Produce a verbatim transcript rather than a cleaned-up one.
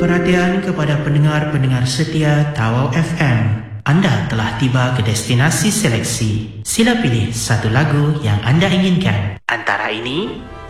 Perhatian kepada pendengar-pendengar setia Tawau F M. Anda telah tiba ke destinasi seleksi. Sila pilih satu lagu yang anda inginkan. Antara ini,